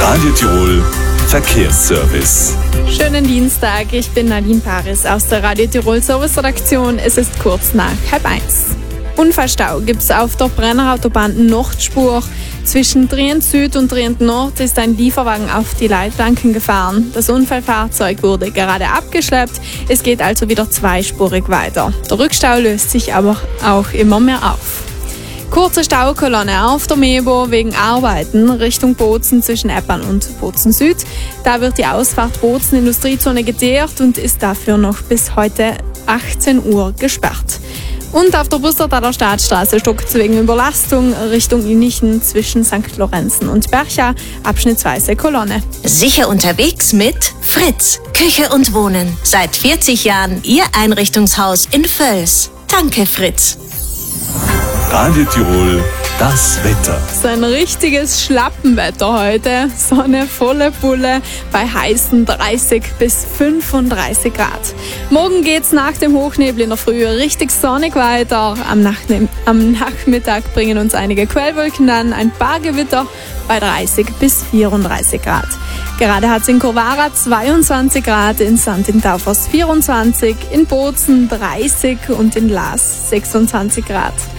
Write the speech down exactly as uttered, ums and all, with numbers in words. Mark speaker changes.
Speaker 1: Radio Tirol Verkehrsservice.
Speaker 2: Schönen Dienstag, ich bin Nadine Paris aus der Radio Tirol Service Redaktion. Es ist kurz nach halb eins. Unfallstau gibt es auf der Brenner Autobahn Nordspur. Zwischen Trient Süd und Trient Nord ist ein Lieferwagen auf die Leitplanken gefahren. Das Unfallfahrzeug wurde gerade abgeschleppt. Es geht also wieder zweispurig weiter. Der Rückstau löst sich aber auch immer mehr auf. Kurze Staukolonne auf der Mebo wegen Arbeiten Richtung Bozen zwischen Eppern und Bozen Süd. Da wird die Ausfahrt Bozen Industriezone geteert und ist dafür noch bis heute achtzehn Uhr gesperrt. Und auf der Bustertaler Staatsstraße stockt es wegen Überlastung Richtung Inichen zwischen Sankt Lorenzen und Bercha, abschnittsweise Kolonne.
Speaker 3: Sicher unterwegs mit Fritz, Küche und Wohnen. Seit vierzig Jahren Ihr Einrichtungshaus in Völs. Danke, Fritz.
Speaker 1: Radio Tirol, das Wetter.
Speaker 2: So ein richtiges Schlappenwetter heute. Sonne, volle Pulle bei heißen dreißig bis fünfunddreißig Grad. Morgen geht's nach dem Hochnebel in der Früh richtig sonnig weiter. Am, Nach- am Nachmittag bringen uns einige Quellwolken dann ein paar Gewitter bei dreißig bis vierunddreißig Grad. Gerade hat es in Corvara zweiundzwanzig Grad, in Sankt Taufers vierundzwanzig, in Bozen dreißig und in Laas sechsundzwanzig Grad.